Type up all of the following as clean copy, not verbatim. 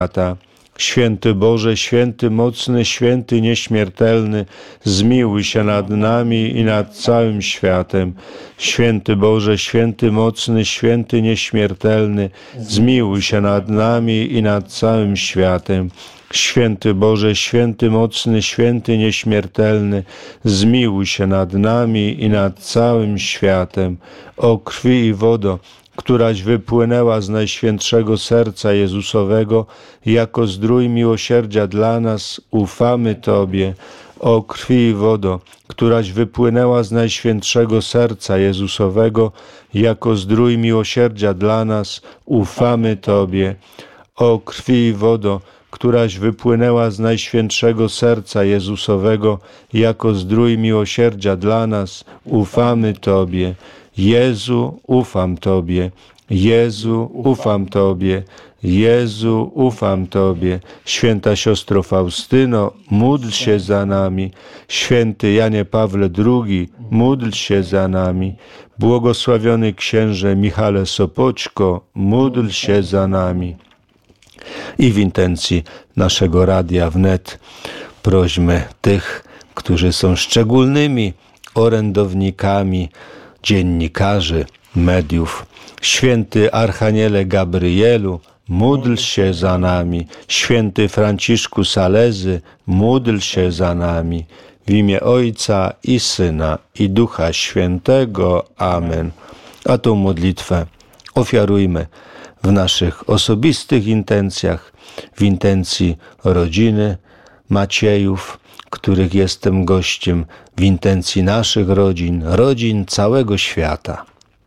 świata. Święty Boże, święty mocny, święty nieśmiertelny, zmiłuj się nad nami i nad całym światem. Święty Boże, święty mocny, święty nieśmiertelny, zmiłuj się nad nami i nad całym światem. Święty Boże, święty mocny, święty nieśmiertelny, zmiłuj się nad nami i nad całym światem. O krwi i wodo, któraś wypłynęła z Najświętszego Serca Jezusowego, jako zdrój miłosierdzia dla nas, ufamy Tobie. O krwi i wodo, któraś wypłynęła z Najświętszego Serca Jezusowego, jako zdrój miłosierdzia dla nas, ufamy Tobie. O krwi i wodo, któraś wypłynęła z Najświętszego Serca Jezusowego, jako zdrój miłosierdzia dla nas, ufamy Tobie. Jezu, ufam Tobie. Jezu, ufam Tobie. Jezu, ufam Tobie. Święta siostro Faustyno, módl się za nami. Święty Janie Pawle II, módl się za nami. Błogosławiony księże Michale Sopoćko, módl się za nami. I w intencji naszego Radia Wnet prośmy tych, którzy są szczególnymi orędownikami, dziennikarzy, mediów. Święty Archaniele Gabrielu, módl się za nami. Święty Franciszku Salezy, módl się za nami. W imię Ojca i Syna i Ducha Świętego. Amen. A tą modlitwę ofiarujmy w naszych osobistych intencjach, w intencji rodziny Maciejów, których jestem gościem, w intencji naszych rodzin, rodzin całego świata.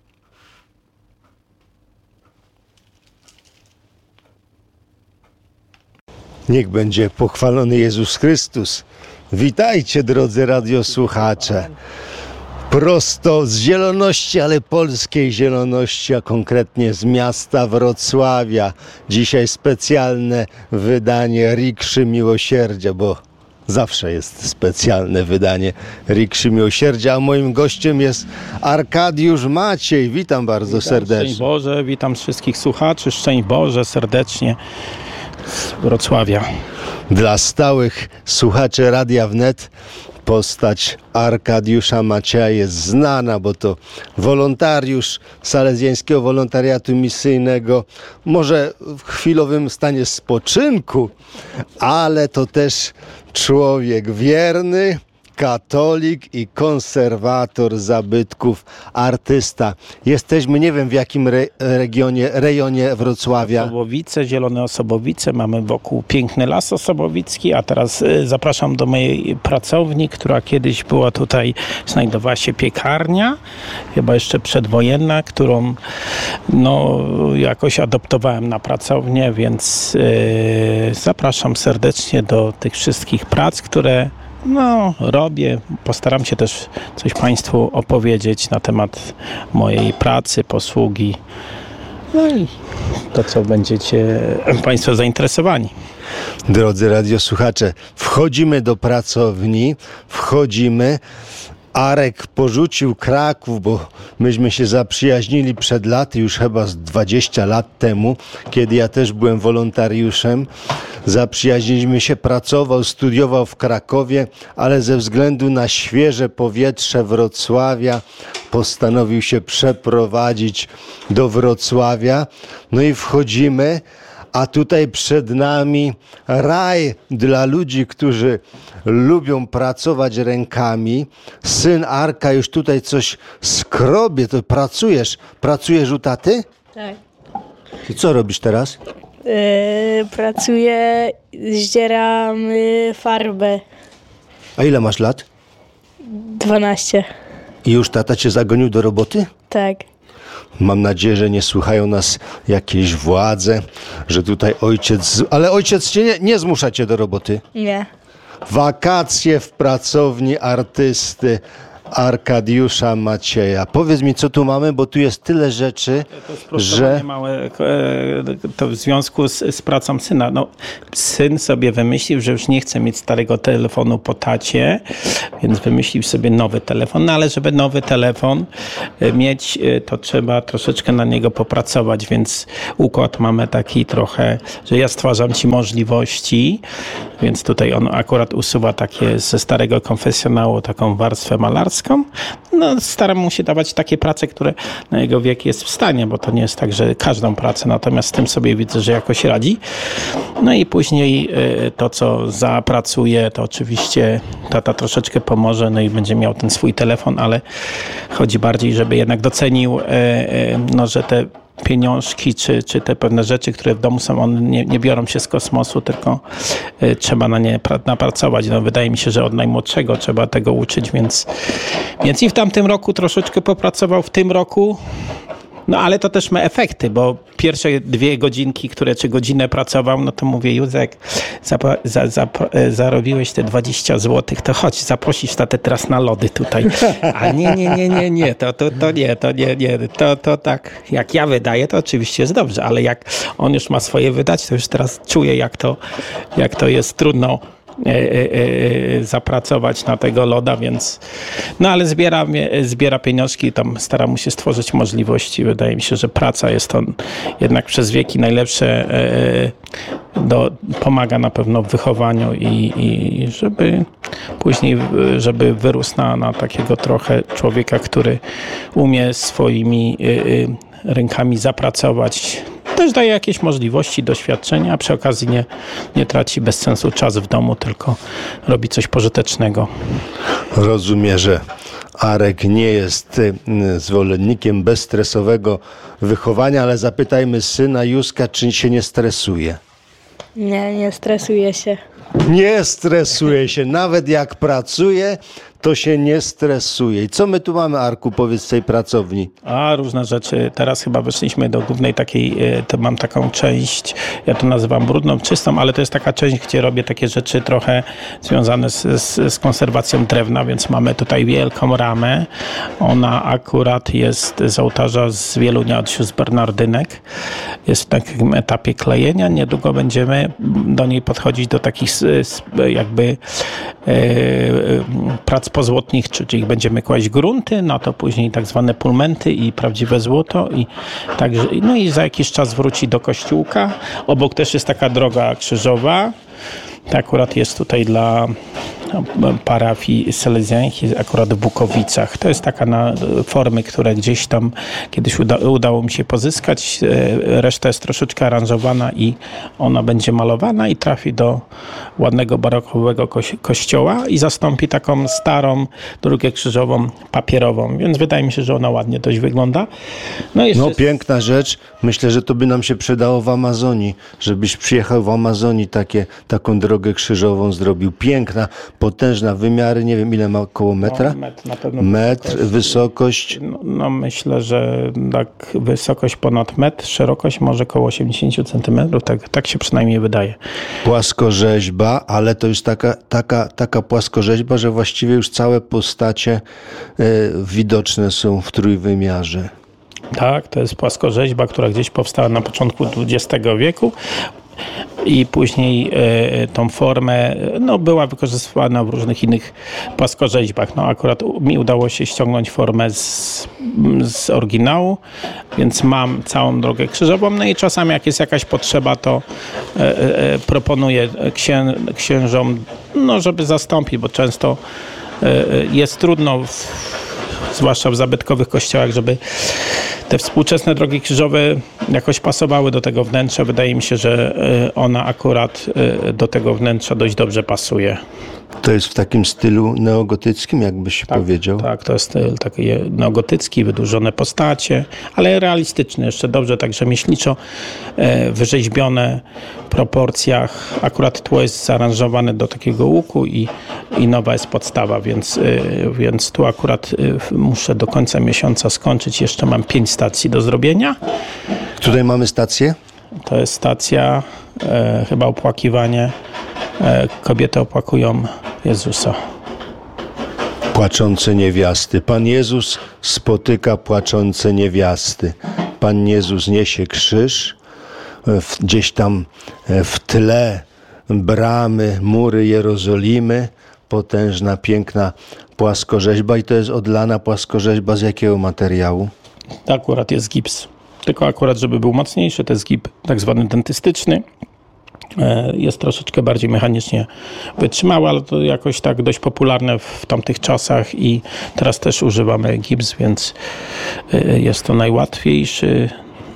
Niech będzie pochwalony Jezus Chrystus. Witajcie, drodzy radiosłuchacze. Prosto z Zieloności, ale polskiej Zieloności, a konkretnie z miasta Wrocławia. Dzisiaj specjalne wydanie Rikszy Miłosierdzia, bo zawsze jest specjalne wydanie Rikszy Miłosierdzia, a moim gościem jest Arkadiusz Maciej. Witam bardzo serdecznie. Szczęść Boże, witam wszystkich słuchaczy. Szczęść Boże, serdecznie z Wrocławia. Dla stałych słuchaczy Radia Wnet postać Arkadiusza Macieja jest znana, bo to wolontariusz Salezjańskiego Wolontariatu Misyjnego, może w chwilowym stanie spoczynku, ale to też człowiek wierny, katolik i konserwator zabytków, artysta. Jesteśmy, nie wiem w jakim rejonie Wrocławia. Osobowice, Zielone Osobowice, mamy wokół piękny las osobowicki, a teraz zapraszam do mojej pracowni, która kiedyś była tutaj, znajdowała się piekarnia, chyba jeszcze przedwojenna, którą jakoś adoptowałem na pracownię, więc zapraszam serdecznie do tych wszystkich prac, które robię. Postaram się też coś Państwu opowiedzieć na temat mojej pracy, posługi. No i to, co będziecie Państwo zainteresowani. Drodzy radiosłuchacze, wchodzimy do pracowni, Arek porzucił Kraków, bo myśmy się zaprzyjaźnili przed laty, już chyba z 20 lat temu, kiedy ja też byłem wolontariuszem. Zaprzyjaźniliśmy się, pracował, studiował w Krakowie, ale ze względu na świeże powietrze Wrocławia postanowił się przeprowadzić do Wrocławia. No i wchodzimy, a tutaj przed nami raj dla ludzi, którzy lubią pracować rękami. Syn Arka już tutaj coś skrobie, to pracujesz u taty? Tak. I co robisz teraz? Pracuję, zdzieram farbę. A ile masz lat? 12. I już tata cię zagonił do roboty? Tak. Mam nadzieję, że nie słuchają nas jakieś władze, że tutaj ojciec... Ale ojciec cię nie zmusza cię do roboty? Nie. Wakacje w pracowni artysty. Arkadiusza Macieja. Powiedz mi, co tu mamy, bo tu jest tyle rzeczy, że... Małe, to w związku z pracą syna. No, syn sobie wymyślił, że już nie chce mieć starego telefonu po tacie, więc wymyślił sobie nowy telefon. No ale żeby nowy telefon mieć, to trzeba troszeczkę na niego popracować, więc układ mamy taki trochę, że ja stwarzam ci możliwości, więc tutaj on akurat usuwa takie ze starego konfesjonału taką warstwę malarską. No, staram mu się dawać takie prace, które na jego wiek jest w stanie, bo to nie jest tak, że każdą pracę, natomiast z tym sobie widzę, że jakoś radzi. No i później to, co zapracuje, to oczywiście tata troszeczkę pomoże, no i będzie miał ten swój telefon, ale chodzi bardziej, żeby jednak docenił, no, że te pieniążki, czy te pewne rzeczy, które w domu są, one nie biorą się z kosmosu, tylko trzeba na nie napracować. No, wydaje mi się, że od najmłodszego trzeba tego uczyć, więc i w tamtym roku troszeczkę popracował, w tym roku. No ale to też ma efekty, bo pierwsze 2 godzinki, czy godzinę pracował, no to mówię, Józek, zarobiłeś te 20 zł, to chodź, zaprosisz tatę teraz na lody tutaj. A nie, to tak, jak ja wydaję, to oczywiście jest dobrze, ale jak on już ma swoje wydać, to już teraz czuję, jak to jest trudno zapracować na tego loda, więc no ale zbiera pieniążki, tam stara mu się stworzyć możliwości. Wydaje mi się, że praca jest to jednak przez wieki najlepsze, pomaga na pewno w wychowaniu i żeby później, żeby wyrósł na takiego trochę człowieka, który umie swoimi rękami zapracować. Też daje jakieś możliwości, doświadczenia, a przy okazji nie traci bez sensu czas w domu, tylko robi coś pożytecznego. Rozumiem, że Arek nie jest zwolennikiem bezstresowego wychowania, ale zapytajmy syna Józka, czy się nie stresuje. Nie stresuje się. Nie stresuje się, nawet jak pracuje, to się nie stresuje. I co my tu mamy, Arku, powiedz, z tej pracowni? A, różne rzeczy. Teraz chyba weszliśmy do głównej takiej, to mam taką część, ja to nazywam brudną, czystą, ale to jest taka część, gdzie robię takie rzeczy trochę związane z konserwacją drewna, więc mamy tutaj wielką ramę. Ona akurat jest z ołtarza z Wielunia od sióstr Bernardynek. Jest w takim etapie klejenia. Niedługo będziemy do niej podchodzić do takich jakby prac pozłotniczych, czyli będziemy kłaść grunty, na to później tak zwane pulmenty i prawdziwe złoto i także, no i za jakiś czas wróci do kościółka. Obok też jest taka droga krzyżowa. To akurat jest tutaj dla parafii salezjańskiej, akurat w Bukowicach. To jest taka formy, które gdzieś tam kiedyś udało mi się pozyskać. Reszta jest troszeczkę aranżowana i ona będzie malowana i trafi do ładnego barokowego kościoła i zastąpi taką starą drogę krzyżową papierową, więc wydaje mi się, że ona ładnie dość wygląda. No piękna rzecz. Myślę, że to by nam się przydało w Amazonii, żebyś przyjechał w Amazonii, taką drogę krzyżową zrobił. Piękna, potężna, wymiary, nie wiem ile ma, około metra? Na pewno metr, wysokość? No myślę, że tak wysokość ponad metr, szerokość może około 80 cm, tak się przynajmniej wydaje. Płaskorzeźba, ale to już taka płaskorzeźba, że właściwie już całe postacie widoczne są w trójwymiarze. Tak, to jest płaskorzeźba, która gdzieś powstała na początku XX wieku. I później tą formę była wykorzystywana w różnych innych płaskorzeźbach. No akurat mi udało się ściągnąć formę z oryginału, więc mam całą drogę krzyżową. No i czasami jak jest jakaś potrzeba, to proponuję księżom, żeby zastąpić, bo często jest trudno, zwłaszcza w zabytkowych kościołach, żeby te współczesne drogi krzyżowe jakoś pasowały do tego wnętrza. Wydaje mi się, że ona akurat do tego wnętrza dość dobrze pasuje. To jest w takim stylu neogotyckim, jakbyś powiedział? Tak, to jest styl taki neogotycki, wydłużone postacie, ale realistyczny, jeszcze dobrze tak rzemieślniczo wyrzeźbione w proporcjach. Akurat tło jest zaaranżowane do takiego łuku i nowa jest podstawa, więc tu akurat muszę do końca miesiąca skończyć. Jeszcze mam 5 stacji do zrobienia. Tutaj mamy stację? To jest stacja, chyba opłakiwanie. Kobiety opłakują Jezusa. Płaczące niewiasty. Pan Jezus spotyka płaczące niewiasty. Pan Jezus niesie krzyż. Gdzieś tam w tle bramy, mury Jerozolimy. Potężna, piękna płaskorzeźba. I to jest odlana płaskorzeźba z jakiego materiału? To akurat jest gips. Tylko akurat, żeby był mocniejszy, to jest gips tak zwany dentystyczny. Jest troszeczkę bardziej mechanicznie wytrzymały, ale to jakoś tak dość popularne w tamtych czasach i teraz też używamy gips, więc jest to najłatwiejszy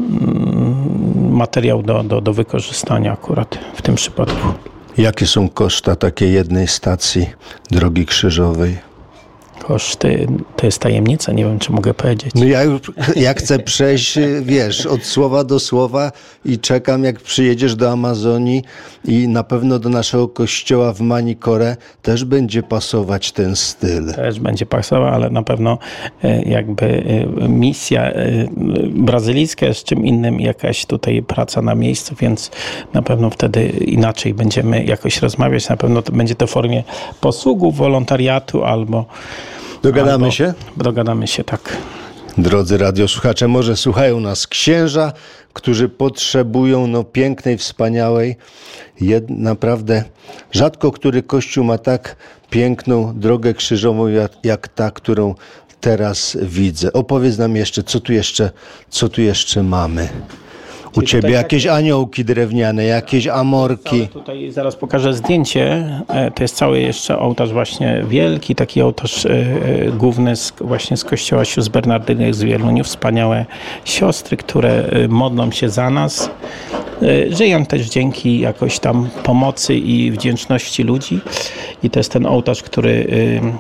materiał do wykorzystania akurat w tym przypadku. Jakie są koszta takiej jednej stacji drogi krzyżowej? Koszty to jest tajemnica, nie wiem, czy mogę powiedzieć. No ja chcę przejść, wiesz, od słowa do słowa i czekam, jak przyjedziesz do Amazonii i na pewno do naszego kościoła w Manicoré też będzie pasować ten styl. Też będzie pasował, ale na pewno jakby misja brazylijska jest czym innym, jakaś tutaj praca na miejscu, więc na pewno wtedy inaczej będziemy jakoś rozmawiać. Na pewno to będzie to w formie posługu, wolontariatu albo... Dogadamy się? Dogadamy się, tak. Drodzy radiosłuchacze, może słuchają nas księża, którzy potrzebują pięknej, wspaniałej, naprawdę rzadko który kościół ma tak piękną drogę krzyżową jak ta, którą teraz widzę. Opowiedz nam jeszcze, co tu jeszcze mamy. U ciebie jakieś aniołki drewniane, jakieś amorki. Tutaj zaraz pokażę zdjęcie. To jest cały jeszcze ołtarz właśnie wielki, taki ołtarz główny właśnie z kościoła sióstr Bernardynek z Wieluniu. Wspaniałe siostry, które modlą się za nas. Żyją też dzięki jakoś tam pomocy i wdzięczności ludzi. I to jest ten ołtarz, który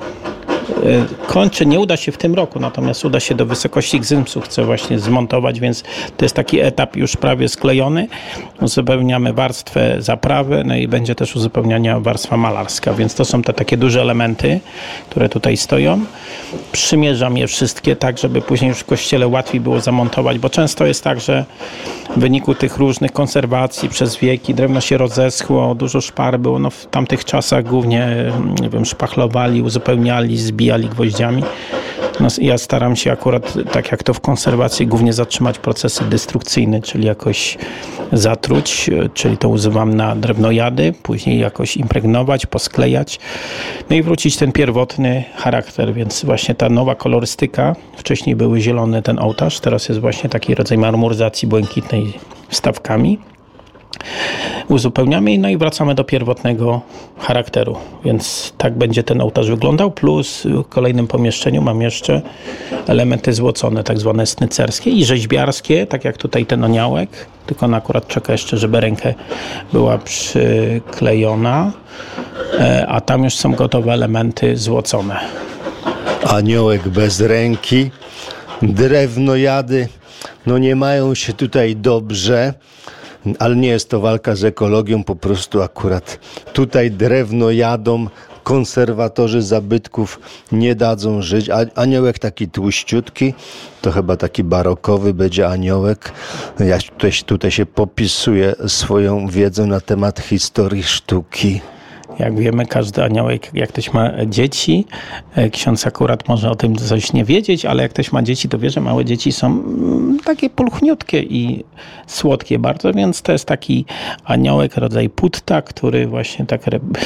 kończy, nie uda się w tym roku, natomiast uda się do wysokości gzymsu, chcę właśnie zmontować, więc to jest taki etap już prawie sklejony. Uzupełniamy warstwę zaprawy, no i będzie też uzupełniania warstwa malarska, więc to są te takie duże elementy, które tutaj stoją. Przymierzam je wszystkie tak, żeby później już w kościele łatwiej było zamontować, bo często jest tak, że w wyniku tych różnych konserwacji przez wieki drewno się rozeschło, dużo szpar było, no w tamtych czasach głównie, nie wiem, szpachlowali, uzupełniali, zbijali gwoździami. No, ja staram się akurat, tak jak to w konserwacji, głównie zatrzymać procesy destrukcyjne, czyli jakoś zatruć, czyli to używam na drewnojady, później jakoś impregnować, posklejać, no i wrócić ten pierwotny charakter, więc właśnie ta nowa kolorystyka, wcześniej były zielony ten ołtarz, teraz jest właśnie taki rodzaj marmuryzacji błękitnej wstawkami. Uzupełniamy, no i wracamy do pierwotnego charakteru, więc tak będzie ten ołtarz wyglądał, plus w kolejnym pomieszczeniu mam jeszcze elementy złocone, tak zwane snycerskie i rzeźbiarskie, tak jak tutaj ten aniołek, tylko on akurat czeka jeszcze, żeby rękę była przyklejona, a tam już są gotowe elementy złocone. Aniołek bez ręki, drewnojady, no nie mają się tutaj dobrze. Ale nie jest to walka z ekologią, po prostu akurat tutaj drewno jadą, konserwatorzy zabytków nie dadzą żyć. Aniołek taki tłuściutki, to chyba taki barokowy będzie aniołek. Ja tutaj się popisuję swoją wiedzą na temat historii sztuki. Jak wiemy, każdy aniołek, jak ktoś ma dzieci, ksiądz akurat może o tym coś nie wiedzieć, ale jak ktoś ma dzieci, to wie, że małe dzieci są takie pulchniutkie i słodkie bardzo, więc to jest taki aniołek, rodzaj putta, który właśnie tak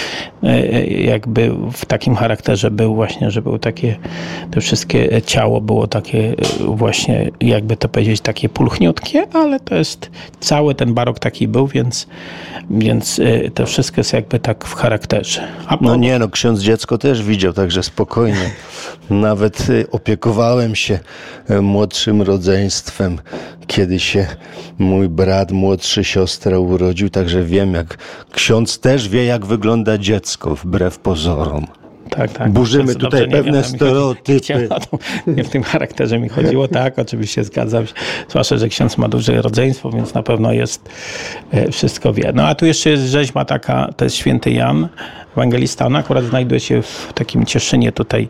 jakby w takim charakterze był właśnie, że był takie, to wszystkie ciało było takie właśnie, jakby to powiedzieć, takie pulchniutkie, ale to jest cały ten barok taki był, więc to wszystko jest jakby tak w charakterze. No ksiądz dziecko też widział, także spokojnie. Nawet opiekowałem się młodszym rodzeństwem, kiedy się mój brat, młodszy siostrę urodził, także wiem, jak ksiądz też wie, jak wygląda dziecko, wbrew pozorom. Tak. Burzymy tutaj pewne stereotypy. Nie w tym charakterze mi chodziło, tak, oczywiście zgadzam się. Zwłaszcza, że ksiądz ma duże rodzeństwo, więc na pewno jest, wszystko wie. No a tu jeszcze jest rzeźba taka, to jest święty Jan Ewangelista. Ona akurat znajduje się w takim Cieszynie tutaj,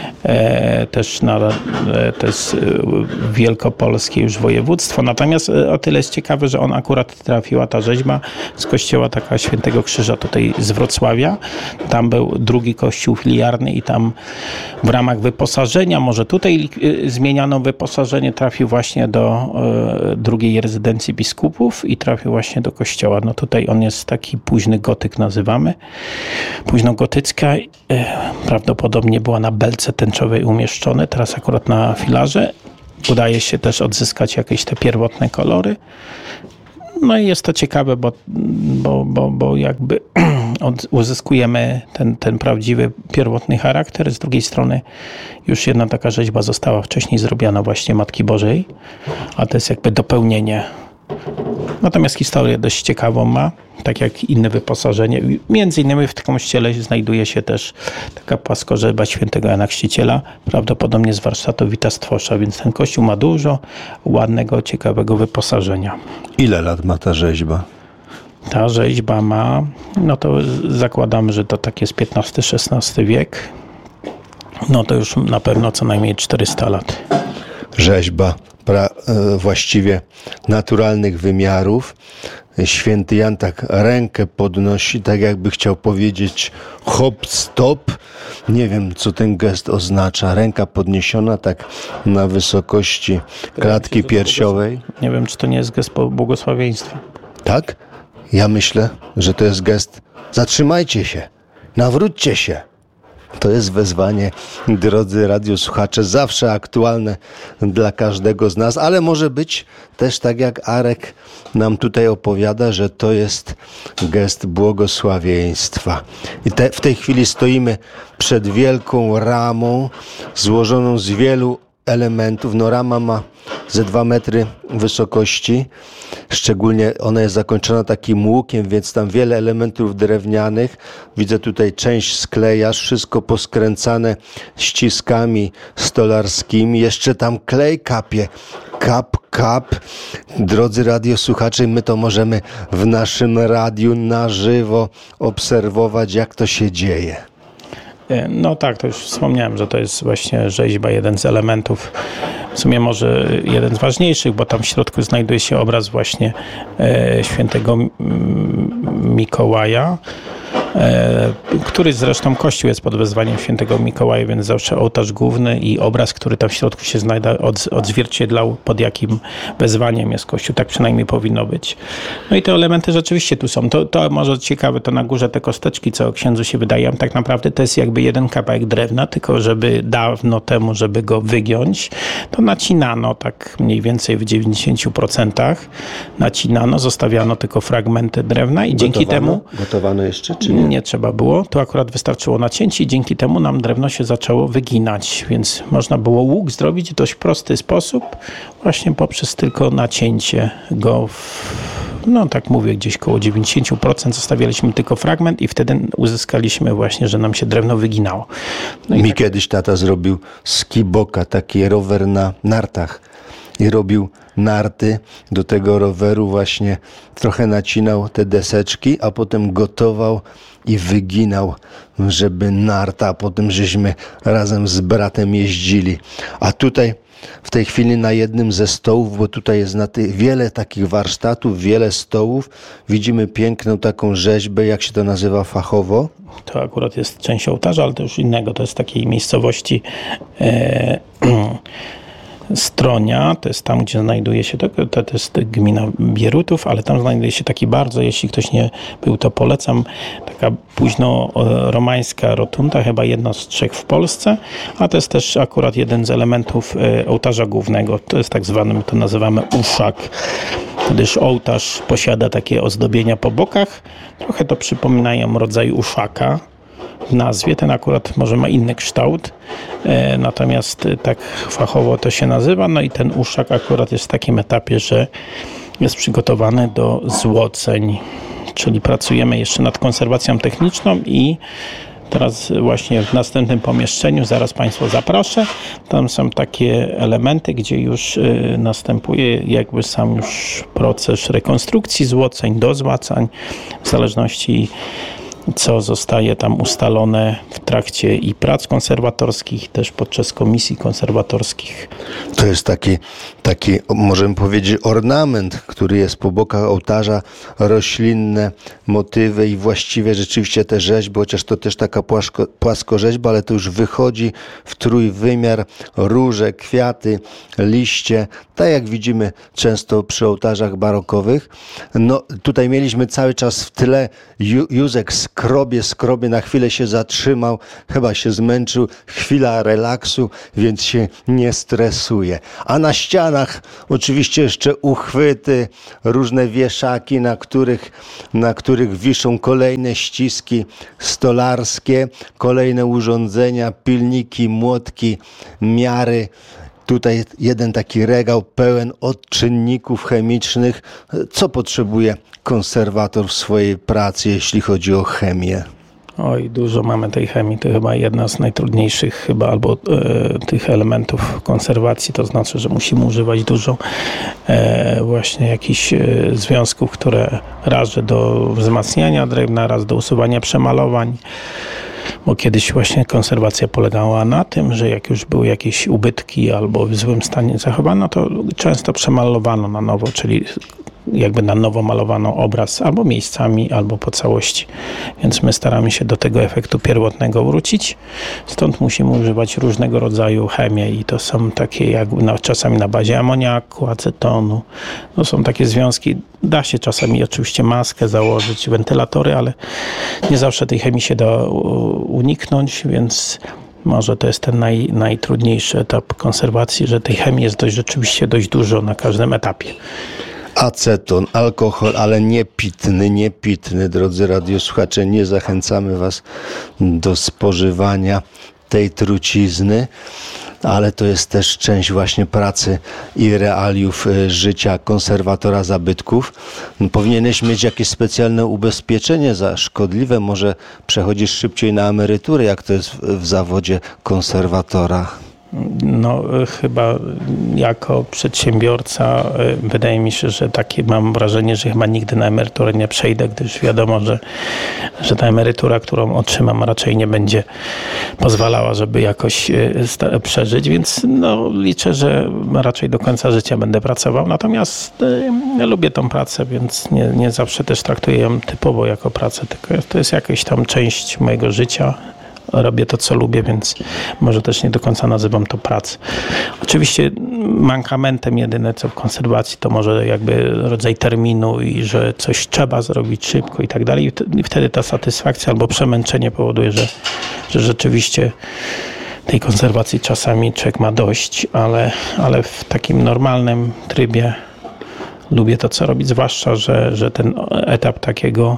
też to jest wielkopolskie już województwo. Natomiast o tyle jest ciekawe, że on akurat trafiła, ta rzeźba, z kościoła taka Świętego Krzyża tutaj z Wrocławia. Tam był drugi kościół filiarny i tam w ramach wyposażenia, może tutaj zmieniano wyposażenie, trafił właśnie do drugiej rezydencji biskupów i trafił właśnie do kościoła. No tutaj on jest taki późny gotyk nazywamy, późnogotycka, prawdopodobnie była na belce tęczowej umieszczony, teraz akurat na filarze. Udaje się też odzyskać jakieś te pierwotne kolory. No i jest to ciekawe, bo jakby uzyskujemy ten prawdziwy, pierwotny charakter. Z drugiej strony już jedna taka rzeźba została wcześniej zrobiona właśnie Matki Bożej, a to jest jakby dopełnienie. Natomiast historię dość ciekawą ma, tak jak inne wyposażenie. Między innymi w tym kościele znajduje się też taka płaskorzeźba świętego Jana Chrzciciela, prawdopodobnie z warsztatu Wita Stwosza, więc ten kościół ma dużo ładnego, ciekawego wyposażenia. Ile lat ma ta rzeźba? Ta rzeźba ma, no to zakładamy, że to tak jest XV-XVI wiek. No to już na pewno co najmniej 400 lat. Rzeźba właściwie naturalnych wymiarów. Święty Jan tak rękę podnosi, tak jakby chciał powiedzieć hop, stop. Nie wiem, co ten gest oznacza. Ręka podniesiona tak na wysokości klatki piersiowej. Nie wiem, czy to nie jest gest błogosławieństwa. Tak? Ja myślę, że to jest gest zatrzymajcie się, nawróćcie się. To jest wezwanie, drodzy radiosłuchacze, zawsze aktualne dla każdego z nas, ale może być też tak jak Arek nam tutaj opowiada, że to jest gest błogosławieństwa. I w tej chwili stoimy przed wielką ramą złożoną z wielu elementów. No rama ma ze 2 metry wysokości, szczególnie ona jest zakończona takim łukiem, więc tam wiele elementów drewnianych. Widzę tutaj część sklejasz, wszystko poskręcane ściskami stolarskimi. Jeszcze tam klej kapie. Kap. Drodzy radiosłuchacze, my to możemy w naszym radiu na żywo obserwować, jak to się dzieje. No tak, to już wspomniałem, że to jest właśnie rzeźba, jeden z elementów, w sumie może jeden z ważniejszych, bo tam w środku znajduje się obraz właśnie świętego Mikołaja, który zresztą kościół jest pod wezwaniem świętego Mikołaja, więc zawsze ołtarz główny i obraz, który tam w środku się znajda, odzwierciedlał, pod jakim wezwaniem jest kościół. Tak przynajmniej powinno być. No i te elementy rzeczywiście tu są. To może ciekawe, to na górze te kosteczki, co księdzu się wydaje, tak naprawdę to jest jakby jeden kawałek drewna, tylko żeby dawno temu, żeby go wygiąć, to nacinano tak mniej więcej w 90%. Nacinano, zostawiano tylko fragmenty drewna i dzięki temu... Gotowano jeszcze, czy nie trzeba było. Tu akurat wystarczyło nacięcie i dzięki temu nam drewno się zaczęło wyginać, więc można było łuk zrobić w dość prosty sposób, właśnie poprzez tylko nacięcie go no tak mówię, gdzieś koło 90% zostawialiśmy tylko fragment i wtedy uzyskaliśmy właśnie, że nam się drewno wyginało. No Mi kiedyś tata zrobił z kiboka taki rower na nartach i robił narty do tego roweru, właśnie trochę nacinał te deseczki, a potem gotował i wyginał, żeby narta, a potem żeśmy razem z bratem jeździli. A tutaj w tej chwili na jednym ze stołów, bo tutaj jest wiele takich warsztatów, wiele stołów, widzimy piękną taką rzeźbę, jak się to nazywa fachowo? To akurat jest część ołtarza, ale to już innego, to jest takiej miejscowości Stronia, to jest tam, gdzie znajduje się, to jest gmina Bierutów, ale tam znajduje się taki bardzo, jeśli ktoś nie był, to polecam, taka późno-romańska rotunda, chyba jedna z 3 w Polsce, a to jest też akurat jeden z elementów ołtarza głównego, to jest tak zwany, my to nazywamy uszak, gdyż ołtarz posiada takie ozdobienia po bokach, trochę to przypominają rodzaj uszaka w nazwie, ten akurat może ma inny kształt, natomiast tak fachowo to się nazywa, no i ten uszak akurat jest w takim etapie, że jest przygotowany do złoceń, czyli pracujemy jeszcze nad konserwacją techniczną i teraz właśnie w następnym pomieszczeniu, zaraz Państwa zaproszę, tam są takie elementy, gdzie już następuje jakby sam już proces rekonstrukcji złoceń, dozłacań, w zależności co zostaje tam ustalone w trakcie i prac konserwatorskich, też podczas komisji konserwatorskich. To jest taki, możemy powiedzieć, ornament, który jest po bokach ołtarza, roślinne motywy i właściwie rzeczywiście te rzeźby, chociaż to też taka płaskorzeźba, ale to już wychodzi w trójwymiar, róże, kwiaty, liście, tak jak widzimy często przy ołtarzach barokowych. No tutaj mieliśmy cały czas w tyle Józek skrobie, na chwilę się zatrzymał, chyba się zmęczył, chwila relaksu, więc się nie stresuje. A na ścianach oczywiście jeszcze uchwyty, różne wieszaki, na których wiszą kolejne ściski stolarskie, kolejne urządzenia, pilniki, młotki, miary. Tutaj jeden taki regał pełen odczynników chemicznych. Co potrzebuje konserwator w swojej pracy, jeśli chodzi o chemię? Oj, dużo mamy tej chemii. To chyba jedna z najtrudniejszych albo tych elementów konserwacji. To znaczy, że musimy używać dużo właśnie jakichś związków, które raz do wzmacniania drewna, raz do usuwania przemalowań. Bo kiedyś właśnie konserwacja polegała na tym, że jak już były jakieś ubytki albo w złym stanie zachowano, to często przemalowano na nowo, czyli jakby na nowo malowano obraz albo miejscami, albo po całości. Więc my staramy się do tego efektu pierwotnego wrócić. Stąd musimy używać różnego rodzaju chemii i to są takie jak czasami na bazie amoniaku, acetonu. To są takie związki. Da się czasami oczywiście maskę założyć, wentylatory, ale nie zawsze tej chemii się da uniknąć, więc może to jest ten najtrudniejszy etap konserwacji, że tej chemii jest rzeczywiście dość dużo na każdym etapie. Aceton, alkohol, ale niepitny, drodzy radiosłuchacze, nie zachęcamy Was do spożywania tej trucizny, ale to jest też część właśnie pracy i realiów życia konserwatora zabytków. Powinieneś mieć jakieś specjalne ubezpieczenie za szkodliwe, może przechodzisz szybciej na emeryturę, jak to jest w zawodzie konserwatora? No chyba jako przedsiębiorca wydaje mi się, że takie mam wrażenie, że chyba nigdy na emeryturę nie przejdę, gdyż wiadomo, że ta emerytura, którą otrzymam, raczej nie będzie pozwalała, żeby jakoś przeżyć, więc no, liczę, że raczej do końca życia będę pracował. Natomiast ja lubię tą pracę, więc nie zawsze też traktuję ją typowo jako pracę, tylko to jest jakaś tam część mojego życia. Robię to, co lubię, więc może też nie do końca nazywam to pracą. Oczywiście mankamentem jedyne, co w konserwacji, to może jakby rodzaj terminu i że coś trzeba zrobić szybko i tak dalej. I wtedy ta satysfakcja albo przemęczenie powoduje, że rzeczywiście tej konserwacji czasami człowiek ma dość, ale w takim normalnym trybie lubię to, co robić, zwłaszcza, że ten etap takiego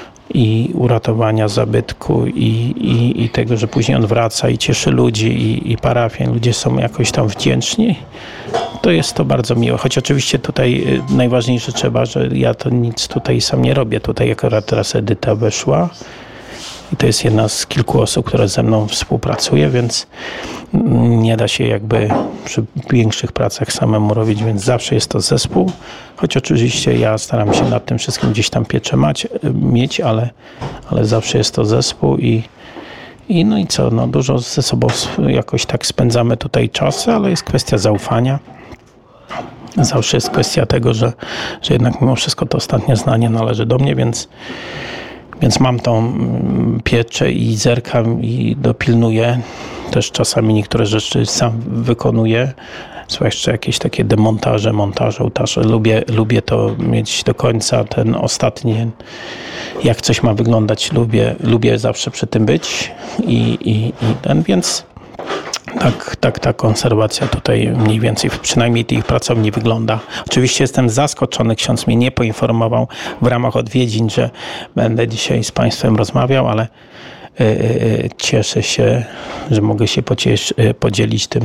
i uratowania zabytku i tego, że później on wraca i cieszy ludzi i parafian, ludzie są jakoś tam wdzięczni, to jest to bardzo miłe. Choć oczywiście tutaj najważniejsze trzeba, że ja to nic tutaj sam nie robię. Tutaj akurat teraz Edyta weszła i to jest jedna z kilku osób, która ze mną współpracuje, więc nie da się jakby przy większych pracach samemu robić, więc zawsze jest to zespół. Choć oczywiście ja staram się nad tym wszystkim gdzieś tam pieczę mieć, ale zawsze jest to zespół no i co, no dużo ze sobą jakoś tak spędzamy tutaj czasy, ale jest kwestia zaufania. Zawsze jest kwestia tego, że jednak mimo wszystko to ostatnie zdanie należy do mnie, więc mam tą pieczę i zerkam i dopilnuję. Też czasami niektóre rzeczy sam wykonuję. Zwłaszcza jakieś takie demontaże, montaże, ołtarze. Lubię to mieć do końca, ten ostatni, jak coś ma wyglądać, lubię zawsze przy tym być więc tak ta konserwacja tutaj mniej więcej, przynajmniej tych pracowni wygląda. Oczywiście jestem zaskoczony, ksiądz mnie nie poinformował w ramach odwiedzin, że będę dzisiaj z Państwem rozmawiał, ale cieszę się, że mogę się podzielić tym,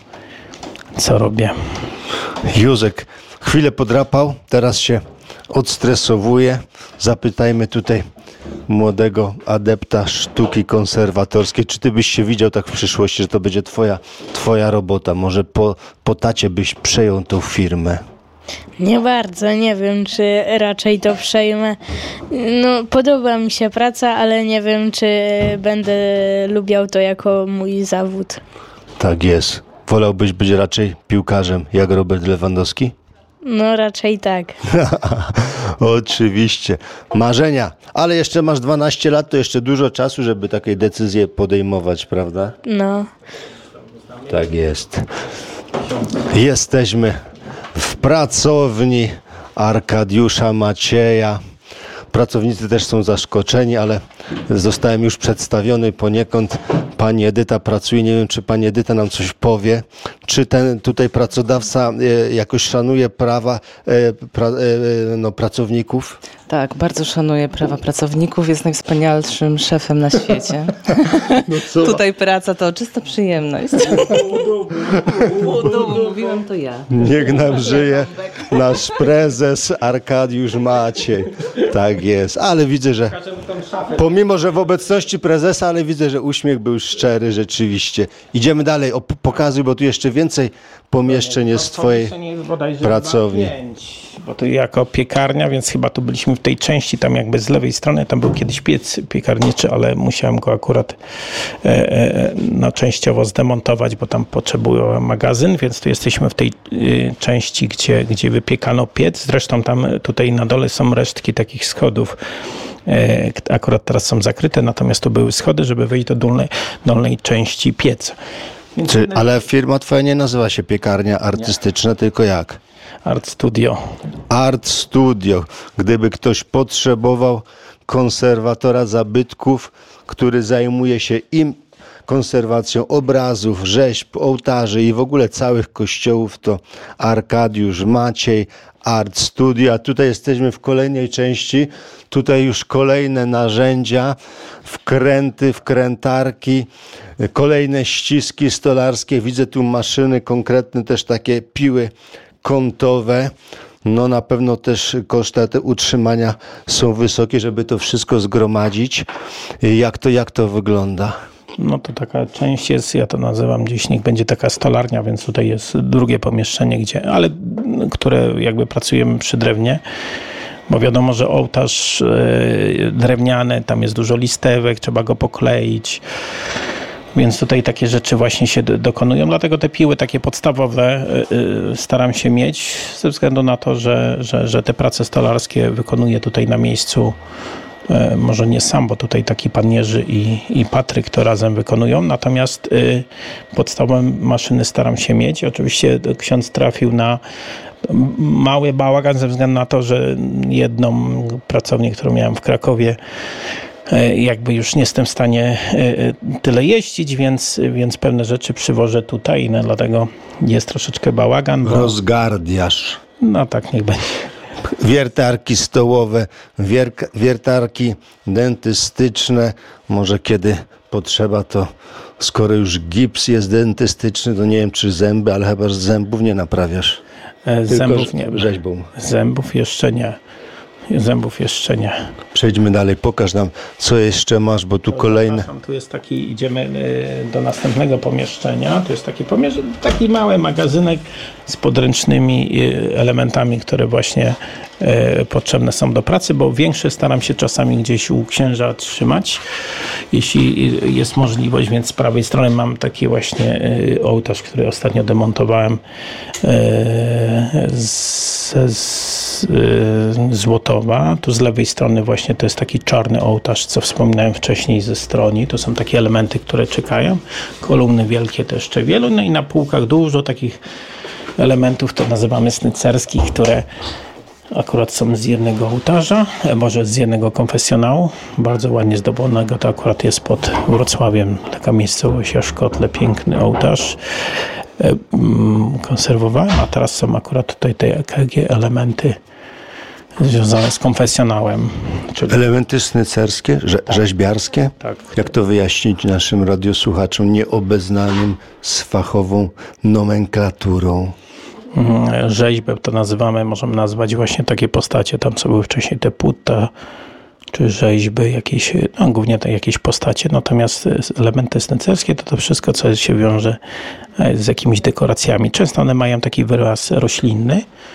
co robię. Józek chwilę podrapał, teraz się odstresowuje. Zapytajmy tutaj młodego adepta sztuki konserwatorskiej. Czy ty byś się widział tak w przyszłości, że to będzie twoja robota? Może po tacie byś przejął tą firmę? Nie bardzo, nie wiem, czy raczej to przejmę. No, podoba mi się praca, ale nie wiem, czy będę lubiał to jako mój zawód. Tak jest. Wolałbyś być raczej piłkarzem jak Robert Lewandowski? No, raczej tak. Oczywiście. Marzenia. Ale jeszcze masz 12 lat, to jeszcze dużo czasu, żeby takie decyzje podejmować, prawda? No, Tak jest. Jesteśmy w pracowni Arkadiusza Macieja. Pracownicy też są zaskoczeni, ale zostałem już przedstawiony poniekąd. Pani Edyta pracuje. Nie wiem, czy pani Edyta nam coś powie. Czy ten tutaj pracodawca jakoś szanuje prawa pracowników? Tak, bardzo szanuję prawa pracowników. Jest najwspanialszym szefem na świecie. Tutaj praca to czysta przyjemność. Mówiłam to ja. Niech nam żyje nasz prezes Arkadiusz Maciej. Tak jest. Ale widzę, że pomimo, że w obecności prezesa, ale widzę, że uśmiech był szczery rzeczywiście. Idziemy dalej. Pokazuj, bo tu jeszcze więcej pomieszczeń jest w twojej pracowni. Bo to jako piekarnia, więc chyba tu byliśmy w tej części, tam jakby z lewej strony, tam był kiedyś piec piekarniczy, ale musiałem go akurat częściowo zdemontować, bo tam potrzebuje magazyn, więc tu jesteśmy w tej części, gdzie wypiekano piec. Zresztą tam tutaj na dole są resztki takich schodów. Akurat teraz są zakryte, natomiast tu były schody, żeby wejść do dolnej części pieca. Ale firma twoja nie nazywa się Piekarnia Artystyczna, tylko jak? Art Studio. Art Studio. Gdyby ktoś potrzebował konserwatora zabytków, który zajmuje się konserwacją obrazów, rzeźb, ołtarzy i w ogóle całych kościołów, to Arkadiusz Maciej, Art Studio. A tutaj jesteśmy w kolejnej części. Tutaj już kolejne narzędzia, wkręty, wkrętarki, kolejne ściski stolarskie. Widzę tu maszyny konkretne, też takie piły kątowe. No na pewno też koszty te utrzymania są wysokie, żeby to wszystko zgromadzić. Jak to wygląda? No to taka część jest, ja to nazywam gdzieś, niech będzie taka stolarnia, więc tutaj jest drugie pomieszczenie, które jakby pracujemy przy drewnie. Bo wiadomo, że ołtarz drewniany, tam jest dużo listewek, trzeba go pokleić. Więc tutaj takie rzeczy właśnie się dokonują. Dlatego te piły takie podstawowe staram się mieć, ze względu na to, że te prace stolarskie wykonuję tutaj na miejscu. Może nie sam, bo tutaj taki pan Jerzy i Patryk to razem wykonują. Natomiast podstawowe maszyny staram się mieć. Oczywiście ksiądz trafił na mały bałagan ze względu na to, że jedną pracownię, którą miałem w Krakowie, jakby już nie jestem w stanie tyle jeździć, więc pewne rzeczy przywożę tutaj, no dlatego jest troszeczkę bałagan. Rozgardiasz. No tak, niech będzie. Wiertarki stołowe, wiertarki dentystyczne. Może kiedy potrzeba, to skoro już gips jest dentystyczny, to nie wiem czy zęby, ale chyba zębów nie naprawiasz. Zębów nie. Rzeźbą. Zębów jeszcze nie. Przejdźmy dalej, pokaż nam, co jeszcze masz, bo tu kolejne. Tu jest idziemy do następnego pomieszczenia. Tu jest taki mały magazynek z podręcznymi elementami, które właśnie potrzebne są do pracy, bo większe staram się czasami gdzieś u księża trzymać, jeśli jest możliwość, więc z prawej strony mam taki właśnie ołtarz, który ostatnio demontowałem Złotowa. Tu z lewej strony właśnie to jest taki czarny ołtarz, co wspominałem wcześniej ze stroni. To są takie elementy, które czekają. Kolumny wielkie to jeszcze wielu. No i na półkach dużo takich elementów, to nazywamy snycerskich, które akurat są z jednego ołtarza, może z jednego konfesjonału, bardzo ładnie zdobionego. To akurat jest pod Wrocławiem, taka miejscowość Jaszkotle, piękny ołtarz. Konserwowałem, a teraz są akurat tutaj te EKG elementy związane z konfesjonałem. Czyli elementy snycerskie, rzeźbiarskie? Tak. Jak to wyjaśnić naszym radiosłuchaczom nieobeznanym z fachową nomenklaturą? Rzeźbę to możemy nazwać właśnie takie postacie, tam co były wcześniej te putta, czy rzeźby, głównie jakieś postacie, natomiast elementy snycerskie to wszystko, co się wiąże z jakimiś dekoracjami. Często one mają taki wyraz roślinny,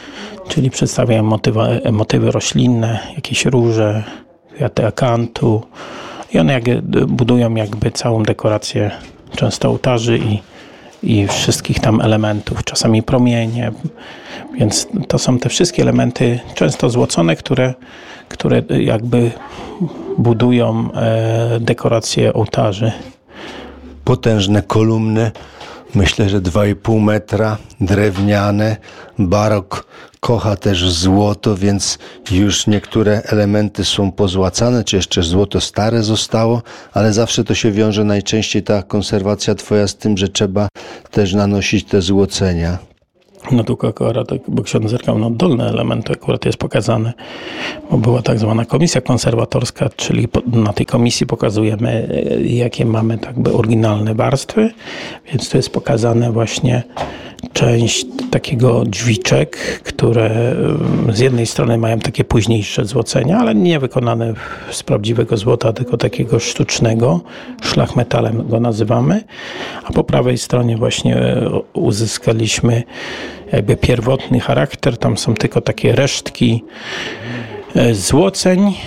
czyli przedstawiają motywy roślinne, jakieś róże, kwiaty akantu i one budują jakby całą dekorację często ołtarzy i wszystkich tam elementów, czasami promienie, więc to są te wszystkie elementy często złocone, które jakby budują dekorację ołtarzy. Potężne kolumny, myślę, że 2,5 metra, drewniane. Barok kocha też złoto, więc już niektóre elementy są pozłacane, czy jeszcze złoto stare zostało, ale zawsze to się wiąże najczęściej ta konserwacja twoja z tym, że trzeba też nanosić te złocenia. No tu akurat, bo ksiądz zerkał, dolne elementy akurat jest pokazane, bo była tak zwana komisja konserwatorska, czyli na tej komisji pokazujemy, jakie mamy tak by oryginalne warstwy, więc tu jest pokazane właśnie część takiego drzwiczek, które z jednej strony mają takie późniejsze złocenia, ale nie wykonane z prawdziwego złota, tylko takiego sztucznego, szlachmetalem go nazywamy, a po prawej stronie właśnie uzyskaliśmy jakby pierwotny charakter, tam są tylko takie resztki złoceń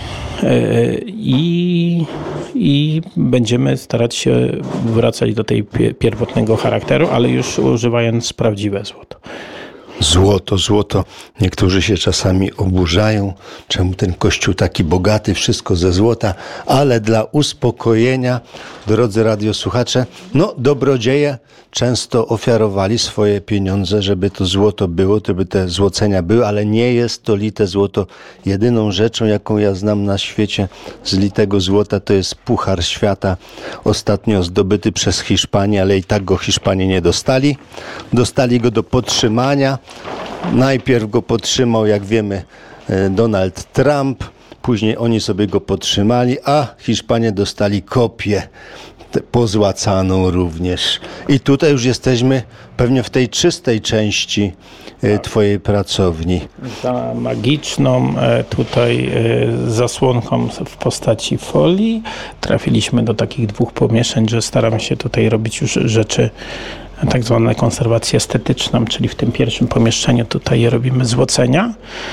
i będziemy starać się wracać do tej pierwotnego charakteru, ale już używając prawdziwe złoto. Złoto. Niektórzy się czasami oburzają, czemu ten kościół taki bogaty, wszystko ze złota, ale dla uspokojenia, drodzy radiosłuchacze, dobrodzieje często ofiarowali swoje pieniądze, żeby to złoto było, żeby te złocenia były, ale nie jest to lite złoto. Jedyną rzeczą, jaką ja znam na świecie z litego złota, to jest Puchar Świata, ostatnio zdobyty przez Hiszpanię, ale i tak go Hiszpanie nie dostali. Dostali go do podtrzymania. Najpierw go podtrzymał, jak wiemy, Donald Trump, później oni sobie go podtrzymali, a Hiszpanie dostali kopię pozłacaną również. I tutaj już jesteśmy pewnie w tej czystej części twojej pracowni. Za magiczną tutaj zasłonką w postaci folii trafiliśmy do takich 2 pomieszczeń, że staramy się tutaj robić już rzeczy tak zwane konserwację estetyczną, czyli w tym pierwszym pomieszczeniu tutaj robimy złocenia,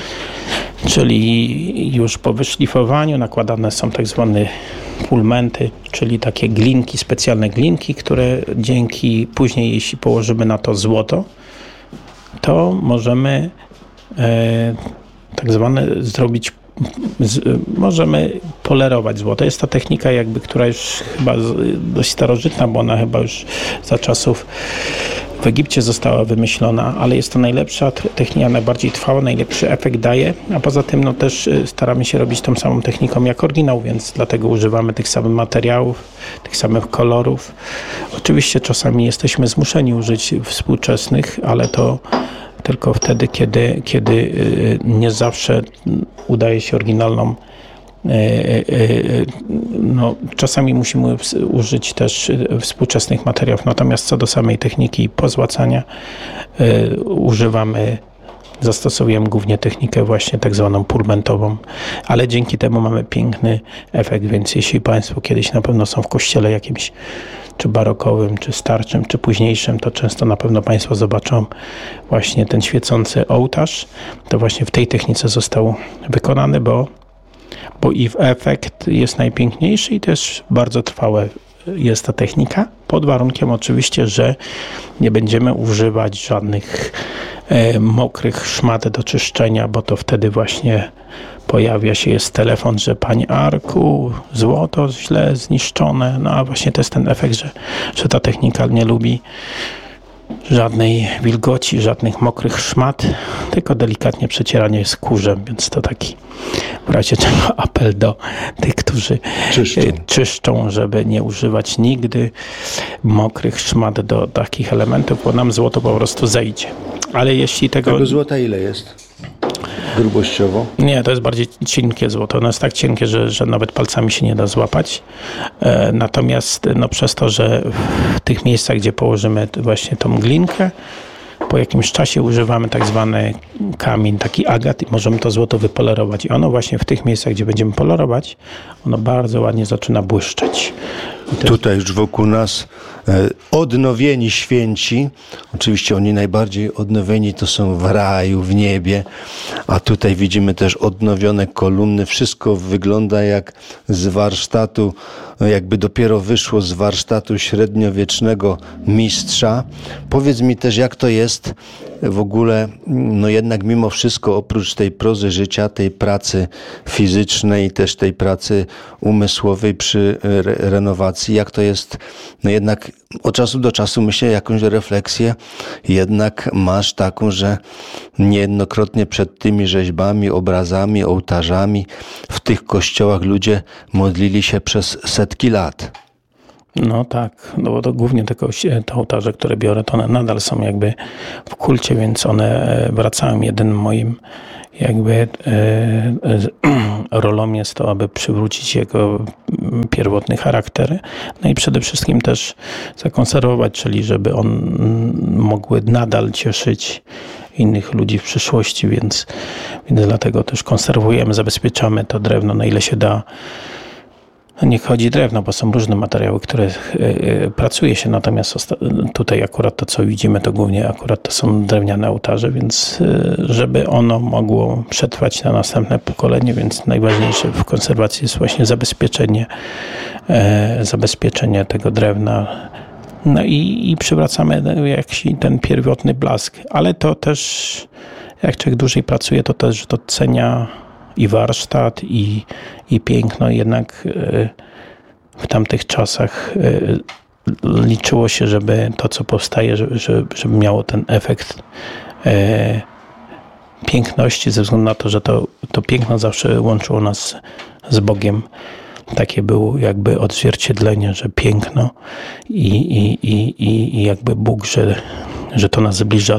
czyli już po wyszlifowaniu nakładane są tak zwane pulmenty, czyli takie glinki, specjalne glinki, które dzięki później, jeśli położymy na to złoto, to możemy tak zwane zrobić, możemy polerować złoto. Jest to technika jakby, która już chyba dość starożytna, bo ona chyba już za czasów w Egipcie została wymyślona, ale jest to najlepsza technika, najbardziej trwała, najlepszy efekt daje, a poza tym też staramy się robić tą samą techniką jak oryginał, więc dlatego używamy tych samych materiałów, tych samych kolorów. Oczywiście czasami jesteśmy zmuszeni użyć współczesnych, ale to tylko wtedy, kiedy nie zawsze udaje się oryginalną. Czasami musimy użyć też współczesnych materiałów, natomiast co do samej techniki pozłacania zastosujemy głównie technikę właśnie tak zwaną pulmentową, ale dzięki temu mamy piękny efekt, więc jeśli Państwo kiedyś na pewno są w kościele jakimś czy barokowym, czy starczym, czy późniejszym, to często na pewno Państwo zobaczą właśnie ten świecący ołtarz. To właśnie w tej technice został wykonany, bo i efekt jest najpiękniejszy i też bardzo trwałe jest ta technika, pod warunkiem oczywiście, że nie będziemy używać żadnych mokrych szmat do czyszczenia, bo to wtedy właśnie pojawia się, jest telefon, że Panie Arku, złoto źle zniszczone, a właśnie to jest ten efekt, że ta technika nie lubi żadnej wilgoci, żadnych mokrych szmat, tylko delikatnie przecieranie skórzem, więc to taki w razie czego apel do tych, którzy czyszczą, żeby nie używać nigdy mokrych szmat do takich elementów, bo nam złoto po prostu zejdzie. Ale jeśli tego złota ile jest? Grubościowo? Nie, to jest bardziej cienkie złoto. Ono jest tak cienkie, że nawet palcami się nie da złapać. Natomiast przez to, że w tych miejscach, gdzie położymy właśnie tą glinkę, po jakimś czasie używamy tak zwany kamień, taki agat i możemy to złoto wypolerować. I ono właśnie w tych miejscach, gdzie będziemy polerować, ono bardzo ładnie zaczyna błyszczeć. Tutaj już wokół nas odnowieni święci, oczywiście oni najbardziej odnowieni to są w raju, w niebie, a tutaj widzimy też odnowione kolumny, wszystko wygląda jak z warsztatu, jakby dopiero wyszło z warsztatu średniowiecznego mistrza. Powiedz mi też, jak to jest w ogóle, no jednak mimo wszystko oprócz tej prozy życia, tej pracy fizycznej, też tej pracy umysłowej przy renowacji, jak to jest, no jednak od czasu do czasu myślę, jakąś refleksję jednak masz taką, że niejednokrotnie przed tymi rzeźbami, obrazami, ołtarzami w tych kościołach ludzie modlili się przez setki lat. No tak, no bo to głównie te ołtarze, które biorę, to one nadal są jakby w kulcie, więc one wracają. Jedynym moim jakby rolą jest to, aby przywrócić jego pierwotny charakter, no i przede wszystkim też zakonserwować, czyli żeby on mogły nadal cieszyć innych ludzi w przyszłości, więc dlatego też konserwujemy, zabezpieczamy to drewno na ile się da. Nie chodzi drewno, bo są różne materiały, które pracuje się, natomiast tutaj akurat to, co widzimy, to głównie akurat to są drewniane ołtarze, więc żeby ono mogło przetrwać na następne pokolenie, więc najważniejsze w konserwacji jest właśnie zabezpieczenie tego drewna. No i przywracamy jakiś ten pierwotny blask, ale to też, jak człowiek dłużej pracuje, to też docenia i warsztat, i piękno. Jednak w tamtych czasach liczyło się, żeby to, co powstaje, żeby miało ten efekt piękności, ze względu na to, że to piękno zawsze łączyło nas z Bogiem. Takie było jakby odzwierciedlenie, że piękno i jakby Bóg, że to nas zbliża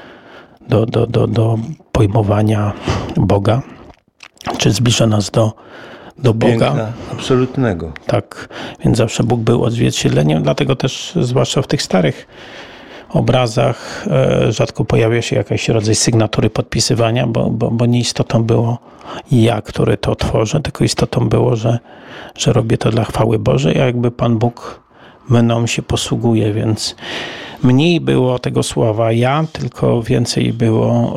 do pojmowania Boga, czy zbliża nas do Boga. Piękna, absolutnego. Tak, więc zawsze Bóg był odzwierciedleniem, dlatego też zwłaszcza w tych starych obrazach rzadko pojawia się jakiś rodzaj sygnatury podpisywania, bo nie istotą było ja, który to tworzę, tylko istotą było, że robię to dla chwały Bożej, a jakby Pan Bóg mną się posługuje, więc mniej było tego słowa ja, tylko więcej było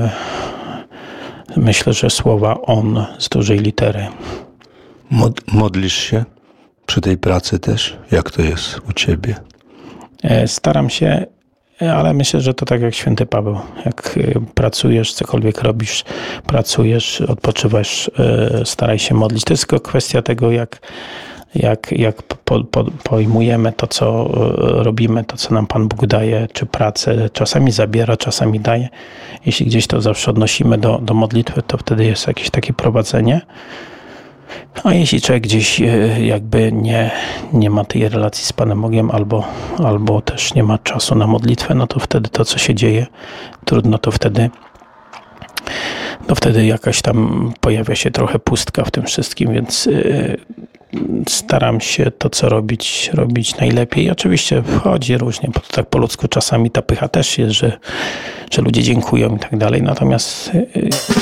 myślę, że słowa on z dużej litery. Modlisz się przy tej pracy też? Jak to jest u ciebie? Staram się, ale myślę, że to tak jak święty Paweł. Jak pracujesz, cokolwiek robisz, pracujesz, odpoczywasz, staraj się modlić. To jest tylko kwestia tego, jak pojmujemy to, co robimy, to, co nam Pan Bóg daje, czy pracę czasami zabiera, czasami daje. Jeśli gdzieś to zawsze odnosimy do modlitwy, to wtedy jest jakieś takie prowadzenie. A jeśli człowiek gdzieś jakby nie ma tej relacji z Panem Bogiem albo też nie ma czasu na modlitwę, no to wtedy to, co się dzieje, trudno, to wtedy jakaś tam pojawia się trochę pustka w tym wszystkim, więc staram się to, co robić najlepiej. Oczywiście wchodzi różnie, bo to tak po ludzku czasami ta pycha też jest, że ludzie dziękują i tak dalej, natomiast